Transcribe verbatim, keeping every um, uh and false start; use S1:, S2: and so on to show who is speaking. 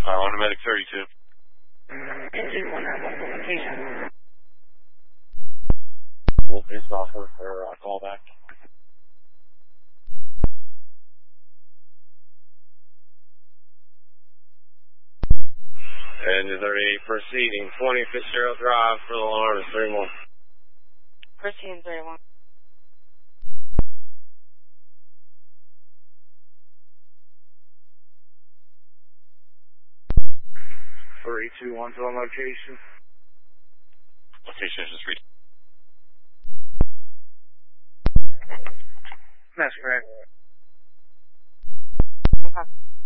S1: Uh, on to medic thirty-two.
S2: Engine one have one location.
S1: Wolf is offer for uh, callback. And is there a proceeding twenty Fitzgerald Drive for the alarm is three one.
S2: Proceeding three one.
S3: three two one to on location.
S1: Location is just three.
S3: That's correct.
S2: Okay.